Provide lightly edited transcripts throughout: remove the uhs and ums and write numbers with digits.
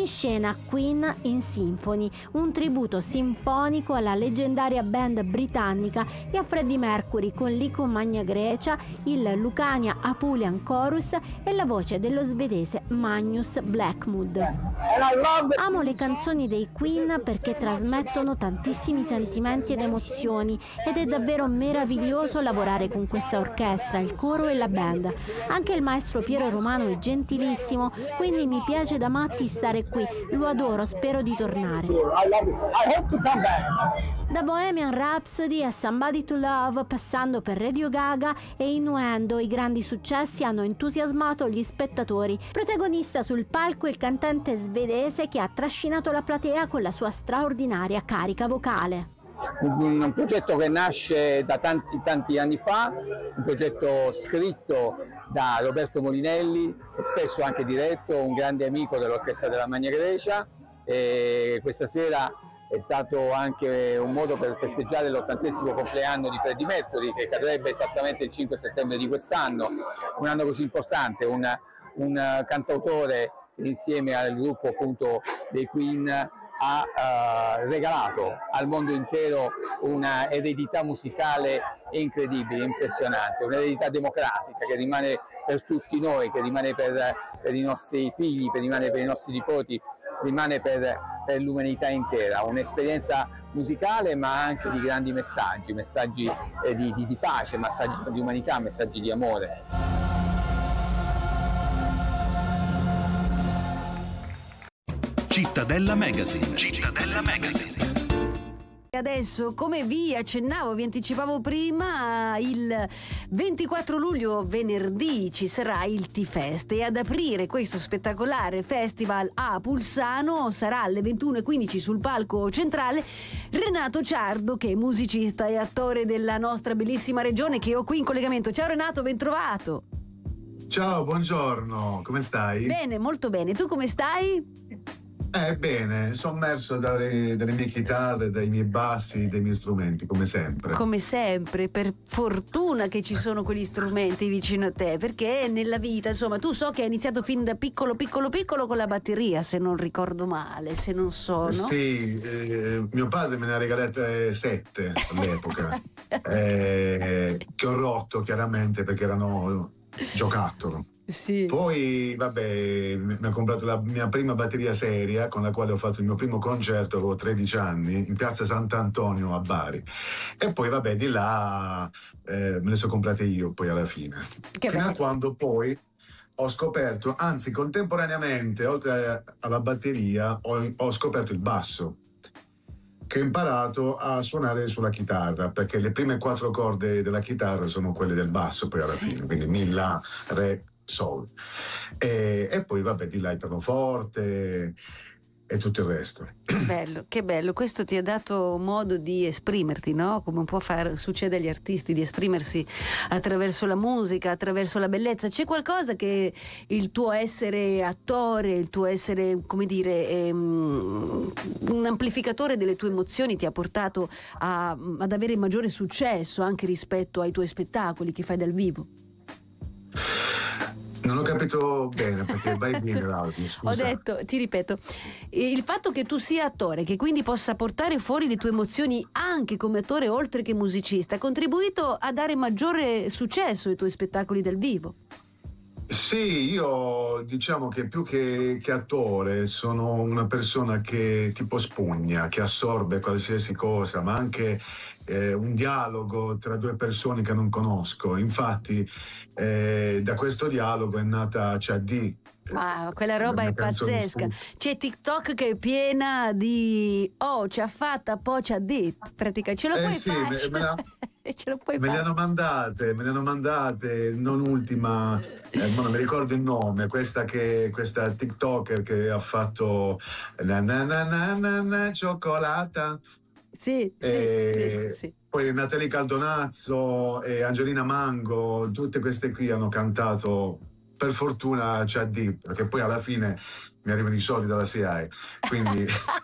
scena Queen in Symphony, un tributo sinfonico alla leggendaria band britannica e a Freddie Mercury con l'Ico Magna Grecia, il Lucania Apulian Chorus e la voce dello svedese Magnus Blackwood. Amo le canzoni dei Queen perché trasmettono tantissimi sentimenti ed emozioni ed è davvero meraviglioso lavorare con questa orchestra, il coro e la band. Anche il maestro Piero Romano è gentilissimo, quindi mi piace da matti stare qui, lo adoro, spero di tornare. Da Bohemian Rhapsody a Somebody to Love, passando per Radio Gaga e Innuendo, i grandi successi hanno entusiasmato gli spettatori. Protagonista sul palco il cantante svedese che ha trascinato la platea con la sua straordinaria carica vocale. Un progetto che nasce da tanti anni fa, un progetto scritto da Roberto Molinelli e spesso anche diretto, un grande amico dell'Orchestra della Magna Grecia, e questa sera è stato anche un modo per festeggiare l'80° compleanno di Freddie Mercury, che cadrebbe esattamente il 5 settembre di quest'anno, un anno così importante, un cantautore insieme al gruppo appunto dei Queen ha regalato al mondo intero una eredità musicale incredibile, impressionante, un'eredità democratica che rimane per tutti noi, che rimane per i nostri figli, che rimane per i nostri nipoti, rimane per l'umanità intera, un'esperienza musicale ma anche di grandi messaggi di pace, messaggi di umanità, messaggi di amore. Cittadella Magazine. Adesso, come vi accennavo, vi anticipavo prima, il 24 luglio, venerdì, ci sarà il T-Fest e ad aprire questo spettacolare festival a Pulsano sarà alle 21:15 sul palco centrale Renato Ciardo, che è musicista e attore della nostra bellissima regione, che ho qui in collegamento. Ciao Renato, ben trovato. Ciao, buongiorno, come stai? Bene, molto bene. Tu come stai? Bene, sommerso dalle mie chitarre, dai miei bassi, dai miei strumenti, come sempre. Come sempre, per fortuna che ci sono quegli strumenti vicino a te, perché nella vita, insomma, tu so che hai iniziato fin da piccolo con la batteria, se non ricordo male, se non so, no? Sì, mio padre me ne ha regalate 7 all'epoca, che ho rotto chiaramente perché erano giocattolo. Sì. Poi vabbè, mi ha comprato la mia prima batteria seria con la quale ho fatto il mio primo concerto, avevo 13 anni, in piazza Sant'Antonio a Bari, e poi vabbè di là me le sono comprate io poi alla fine, fino a quando poi ho scoperto, anzi contemporaneamente oltre alla batteria ho scoperto il basso, che ho imparato a suonare sulla chitarra, perché le prime 4 corde della chitarra sono quelle del basso poi alla fine, quindi mi, la, re, sol, e poi vabbè di là il pianoforte e tutto il resto. Che bello, questo ti ha dato modo di esprimerti, no? Come può succede agli artisti, di esprimersi attraverso la musica, attraverso la bellezza. C'è qualcosa che il tuo essere attore, il tuo essere, come dire, un amplificatore delle tue emozioni ti ha portato ad avere maggiore successo anche rispetto ai tuoi spettacoli che fai dal vivo? Non ho capito bene perché vai bene l'audio, scusa. Ho detto, ti ripeto, il fatto che tu sia attore, che quindi possa portare fuori le tue emozioni anche come attore oltre che musicista, ha contribuito a dare maggiore successo ai tuoi spettacoli dal vivo. Sì, io diciamo che più che attore sono una persona che tipo spugna, che assorbe qualsiasi cosa, ma anche un dialogo tra 2 persone che non conosco. Infatti da questo dialogo è nata CAD. Ah, quella roba è pazzesca. C'è TikTok che è piena di ci ha fatta, poi ci ha detto. Praticamente ce lo puoi sì, fare. Me le hanno mandate, non ultima, non mi ricordo il nome, questa TikToker che ha fatto cioccolata. Sì. Poi Natalie Caldonazzo e Angelina Mango, tutte queste qui hanno cantato, per fortuna CAD, perché poi alla fine mi arrivano i soldi dalla SIAE, quindi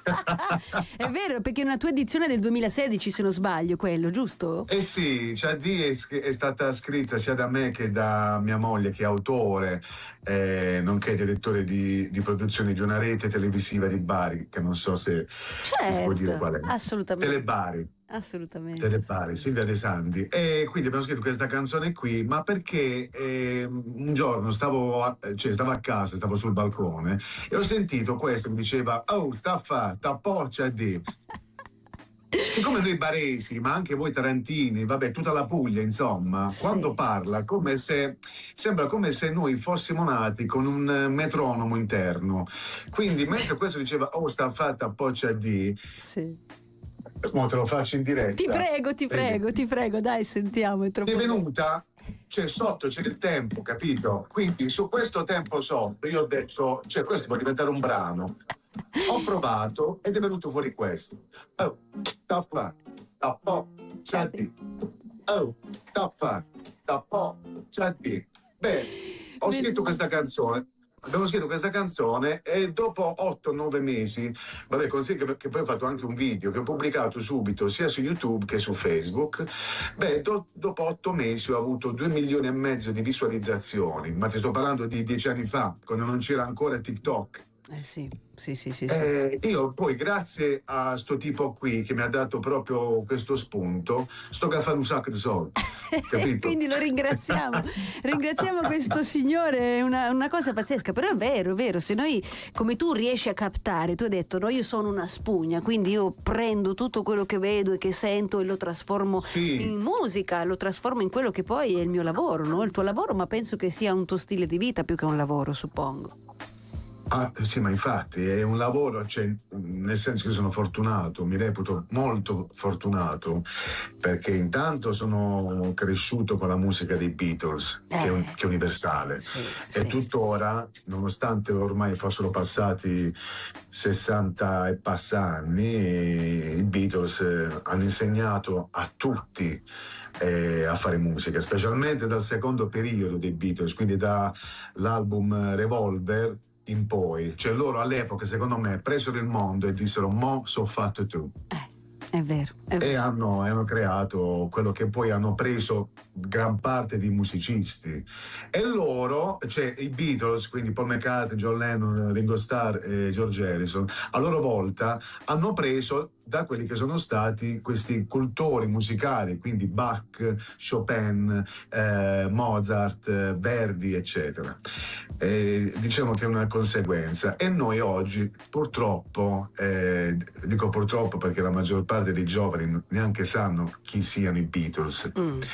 È vero, perché è una tua edizione del 2016, se non sbaglio, quello, giusto? eh sì, Ciadì è stata scritta sia da me che da mia moglie, che è autore, nonché direttore di produzione di una rete televisiva di Bari, che non so se si può dire qual è. Assolutamente. Telebari. Assolutamente. Telebari, Silvia De Sandi. E quindi abbiamo scritto questa canzone qui, ma perché un giorno stavo a casa, stavo sul balcone e ho sentito questo che diceva: oh, sta a fa, tappoccia di. Siccome noi baresi, ma anche voi tarantini, vabbè, tutta la Puglia, insomma, Sì. quando parla sembra come se noi fossimo nati con un metronomo interno. Quindi mentre questo diceva oh, sta fatta poccia di, Sì. mo te lo faccio in diretta. Ti prego, dai, sentiamo, è troppo È venuta, cioè sotto c'è il tempo, capito? Quindi su questo tempo sotto io ho detto, cioè questo può diventare un brano. Ho provato ed è venuto fuori questo. Oh, tappa, tappo, ciati. Oh, tappa, tappo, ciati. Beh, ho scritto questa canzone. Abbiamo scritto questa canzone e dopo 8-9 mesi, vabbè, così che poi ho fatto anche un video che ho pubblicato subito sia su YouTube che su Facebook. Beh, dopo 8 mesi ho avuto 2,5 milioni di visualizzazioni, ma ti sto parlando di 10 anni fa, quando non c'era ancora TikTok. Sì. Io poi, grazie a sto tipo qui che mi ha dato proprio questo spunto, sto a fare un sacco di soldi, capito? Quindi lo ringraziamo. Ringraziamo questo signore, è una cosa pazzesca, però è vero, se noi, come tu riesci a captare, tu hai detto no, io sono una spugna, quindi io prendo tutto quello che vedo e che sento e lo trasformo in musica, lo trasformo in quello che poi è il mio lavoro, no? Il tuo lavoro, ma penso che sia un tuo stile di vita più che un lavoro, suppongo. Ah, sì, ma infatti è un lavoro, cioè, nel senso che sono fortunato, mi reputo molto fortunato, perché intanto sono cresciuto con la musica dei Beatles, che è universale, e tuttora, nonostante ormai fossero passati 60 e passa anni, i Beatles hanno insegnato a tutti a fare musica, specialmente dal secondo periodo dei Beatles, quindi dall'album Revolver in poi, cioè loro all'epoca secondo me presero il mondo e dissero mo so fatto tu. È vero. E hanno creato quello che poi hanno preso gran parte di musicisti. E loro, cioè i Beatles, quindi Paul McCartney, John Lennon, Ringo Starr e George Harrison, a loro volta hanno preso da quelli che sono stati questi cultori musicali, quindi Bach, Chopin, Mozart, Verdi, eccetera. Diciamo che è una conseguenza. E noi oggi purtroppo, dico purtroppo perché la maggior parte dei giovani neanche sanno chi siano i Beatles,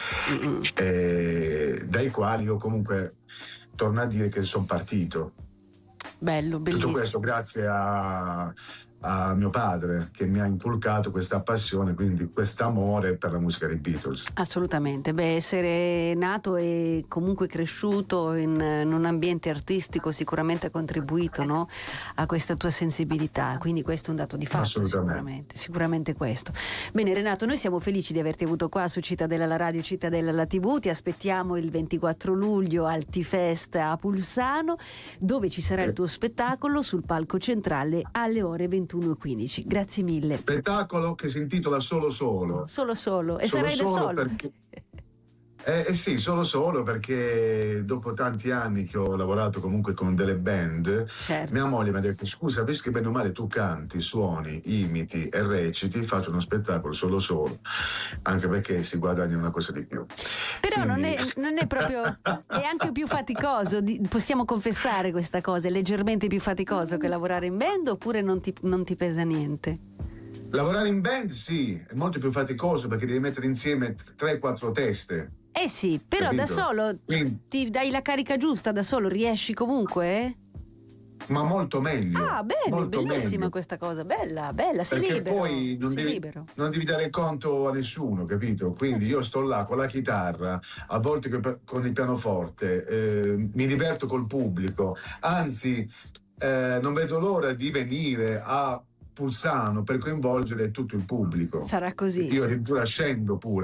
dai quali io comunque torno a dire che sono partito. Bello, bellissimo. Tutto questo grazie a mio padre, che mi ha inculcato questa passione, quindi quest'amore per la musica dei Beatles. Assolutamente, essere nato e comunque cresciuto in un ambiente artistico sicuramente ha contribuito, no? A questa tua sensibilità, quindi questo è un dato di fatto, sicuramente questo. Bene Renato, noi siamo felici di averti avuto qua su Cittadella la Radio, Cittadella la TV, ti aspettiamo il 24 luglio al T-Fest a Pulsano, dove ci sarà il tuo spettacolo sul palco centrale alle ore 21:15. Grazie mille. Spettacolo che si intitola Solo. E Solo sarai da solo. Perché, sì, solo perché dopo tanti anni che ho lavorato comunque con delle band, mia moglie mi ha detto scusa, visto che bene o male tu canti, suoni, imiti e reciti, faccio uno spettacolo solo, anche perché si guadagna una cosa di più. Però quindi... non è proprio, è anche più faticoso, possiamo confessare questa cosa, è leggermente più faticoso che lavorare in band, oppure non ti pesa niente? Lavorare in band sì, è molto più faticoso perché devi mettere insieme 3-4 teste. Sì, però capito? Da solo ti dai la carica giusta, da solo riesci comunque? Ma molto meglio. Ah, bene, molto bellissima meglio. questa cosa, bella, sei perché libero. poi non devi dare conto a nessuno, capito? Quindi io sto là con la chitarra, a volte con il pianoforte, mi diverto col pubblico, anzi non vedo l'ora di venire a Pulsano per coinvolgere tutto il pubblico. Sarà così. Io addirittura scendo pure.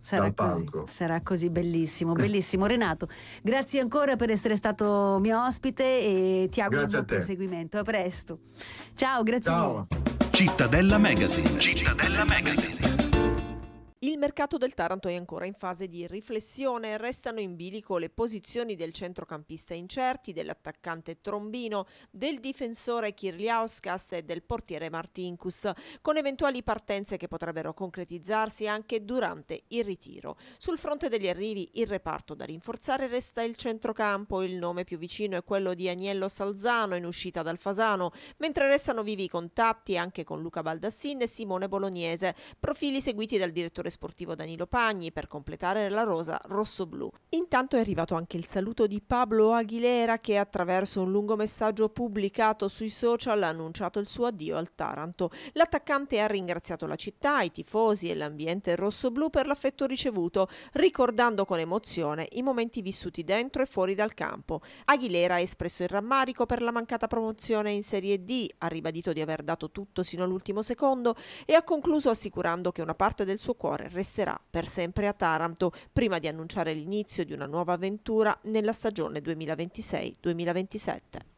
Sarà così, bellissimo, bellissimo. Renato, grazie ancora per essere stato mio ospite e ti auguro un buon proseguimento. A presto. Ciao, grazie. Ciao. Cittadella Magazine. Cittadella Magazine. Il mercato del Taranto è ancora in fase di riflessione, restano in bilico le posizioni del centrocampista incerti, dell'attaccante Trombino, del difensore Kirliauskas e del portiere Martinkus, con eventuali partenze che potrebbero concretizzarsi anche durante il ritiro. Sul fronte degli arrivi, il reparto da rinforzare resta il centrocampo, il nome più vicino è quello di Agnello Salzano in uscita dal Fasano, mentre restano vivi i contatti anche con Luca Baldassin e Simone Bolognese, profili seguiti dal direttore sportivo Danilo Pagni per completare la rosa rossoblu. Intanto è arrivato anche il saluto di Pablo Aguilera che attraverso un lungo messaggio pubblicato sui social ha annunciato il suo addio al Taranto. L'attaccante ha ringraziato la città, i tifosi e l'ambiente rossoblu per l'affetto ricevuto, ricordando con emozione i momenti vissuti dentro e fuori dal campo. Aguilera ha espresso il rammarico per la mancata promozione in Serie D, ha ribadito di aver dato tutto sino all'ultimo secondo e ha concluso assicurando che una parte del suo cuore resterà per sempre a Taranto, prima di annunciare l'inizio di una nuova avventura nella stagione 2026-2027.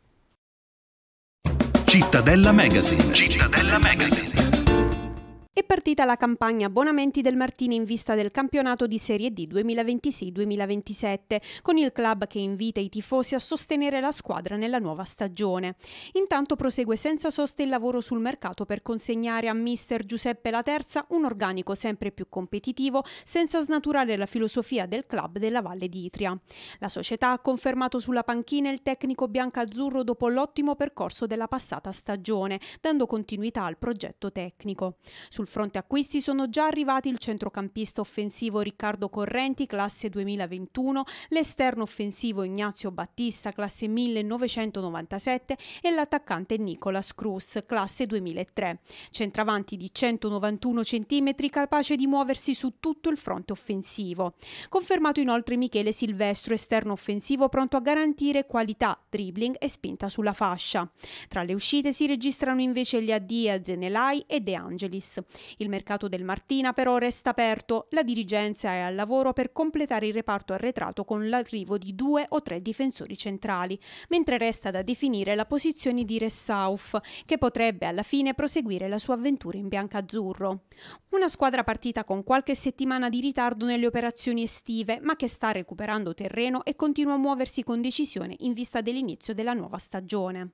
Cittadella Magazine. Cittadella Magazine. È partita la campagna abbonamenti del Martini in vista del campionato di Serie D 2026-2027, con il club che invita i tifosi a sostenere la squadra nella nuova stagione. Intanto prosegue senza sosta il lavoro sul mercato per consegnare a mister Giuseppe Laterza un organico sempre più competitivo, senza snaturare la filosofia del club della Valle d'Itria. La società ha confermato sulla panchina il tecnico biancazzurro dopo l'ottimo percorso della passata stagione, dando continuità al progetto tecnico. Sul fronte acquisti sono già arrivati il centrocampista offensivo Riccardo Correnti, classe 2021, l'esterno offensivo Ignazio Battista, classe 1997 e l'attaccante Nicolas Cruz, classe 2003. Centravanti di 191 cm, capace di muoversi su tutto il fronte offensivo. Confermato inoltre Michele Silvestro, esterno offensivo pronto a garantire qualità, dribbling e spinta sulla fascia. Tra le uscite si registrano invece gli addii a Zenelai e De Angelis. Il mercato del Martina però resta aperto, la dirigenza è al lavoro per completare il reparto arretrato con l'arrivo di 2 o 3 difensori centrali, mentre resta da definire la posizione di Ressauf, che potrebbe alla fine proseguire la sua avventura in biancazzurro. Una squadra partita con qualche settimana di ritardo nelle operazioni estive, ma che sta recuperando terreno e continua a muoversi con decisione in vista dell'inizio della nuova stagione.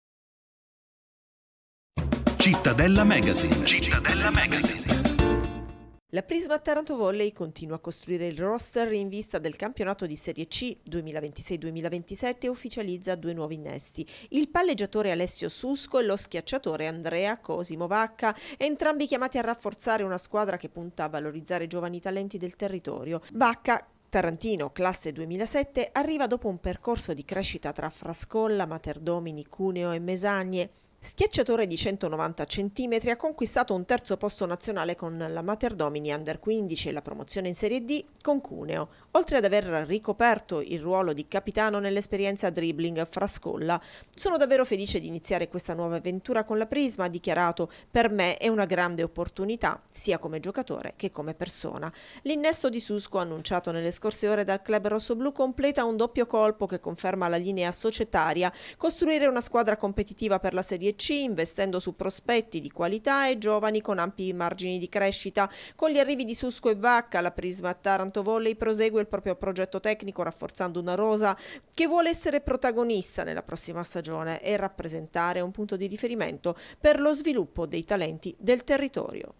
Cittadella Magazine. Cittadella Magazine. La Prisma Taranto Volley continua a costruire il roster in vista del campionato di Serie C 2026-2027 e ufficializza 2 nuovi innesti. Il palleggiatore Alessio Susco e lo schiacciatore Andrea Cosimo Vacca, entrambi chiamati a rafforzare una squadra che punta a valorizzare i giovani talenti del territorio. Vacca, tarantino, classe 2007, arriva dopo un percorso di crescita tra Frascolla, Materdomini, Cuneo e Mesagne. Schiacciatore di 190 cm, ha conquistato un 3° posto nazionale con la Materdomini Under 15 e la promozione in Serie D con Cuneo, oltre ad aver ricoperto il ruolo di capitano nell'esperienza dribbling Frascolla. Sono davvero felice di iniziare questa nuova avventura con la Prisma, ha dichiarato: per me è una grande opportunità, sia come giocatore che come persona. L'innesto di Susco, annunciato nelle scorse ore dal club rossoblu, completa un doppio colpo che conferma la linea societaria: costruire una squadra competitiva per la Serie C, investendo su prospetti di qualità e giovani con ampi margini di crescita. Con gli arrivi di Susco e Vacca, la Prisma Taranto Volley prosegue il proprio progetto tecnico, rafforzando una rosa che vuole essere protagonista nella prossima stagione e rappresentare un punto di riferimento per lo sviluppo dei talenti del territorio.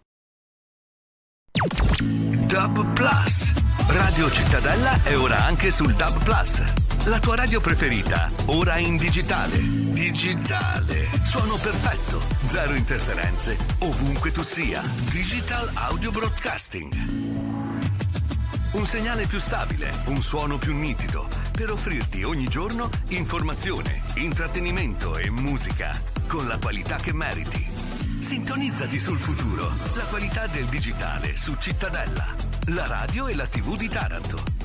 DAB Plus. Radio Cittadella è ora anche sul DAB Plus. La tua radio preferita, ora in digitale. Digitale. Suono perfetto, zero interferenze, ovunque tu sia. Digital Audio Broadcasting. Un segnale più stabile, un suono più nitido, per offrirti ogni giorno informazione, intrattenimento e musica con la qualità che meriti. Sintonizzati sul futuro, la qualità del digitale su Cittadella, la radio e la TV di Taranto.